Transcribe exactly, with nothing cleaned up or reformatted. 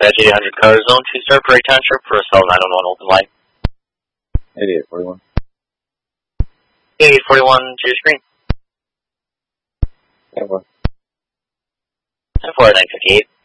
Dispatch eight hundred car zone two star Prairie Township for a cell nine one one open line. eighty-eight forty-one. eighty-eight forty-one to your screen. ten four. ten four nine fifty-eight.